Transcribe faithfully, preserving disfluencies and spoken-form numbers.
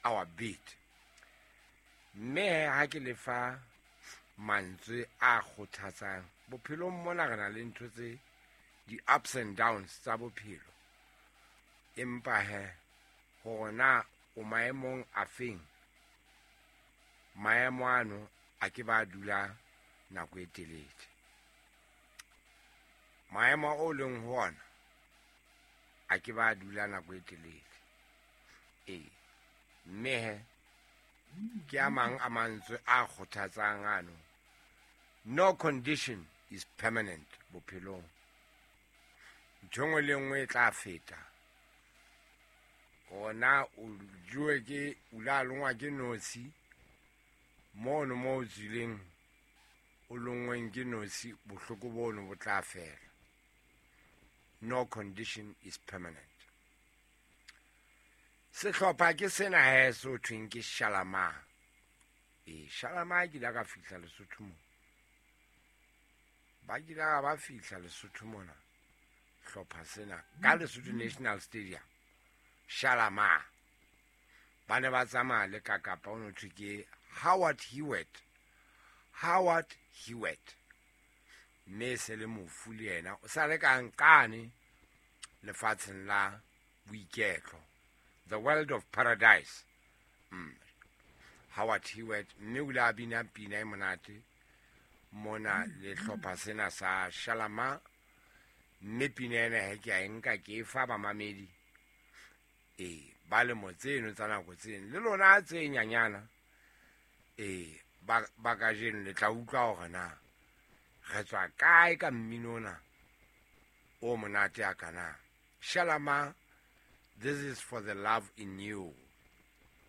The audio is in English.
our beat. Me ha ke le fa mantswe a khothatsang bophelo mona re na le ntho tse di ups and downs tsa bophelo. Empa he hona o maemong a feng maemo ano a ke ba dula nako e telele. Maemo o leng hona a ke ba dula nako e telele. Eh me ke a mang a mantswe a khothatsang ano. No condition is permanent bophelong. Ntho le nngwe e tla feta. Ona o jwe ke ula longwa ke nosi mono mo tsileng o longweng ke nosi bohloko bono bo tla fela. No condition is permanent. Sehlopha ke sena he so thweng ke Shalama. E Shalama ke la ka fihla Lesotho mo. Ba ke la ba fihla Lesotho mona. Hlopha sena ka Lesotho National Stadium. Shalama. Ba ne ba tsamaya le ka kapa ono thwe ke Howard Hewitt. Howard Hewitt. Me se le mofu le yena o sa le ka nkane lefatsheng la boiketlo. The world of paradise. Mm. Howard Hewitt mme o la bina pina e monate mona le hlopha sena sa Shalama. Mme pina ena he ke a enka ke fa ba mamedi e ba le motseno tsa nako tseno le lona tse nyanyana e ba ba ka jeno le tla utlwa hore na re tswa kae ka mminona o monate a kana. Shalama, this is for the love in you.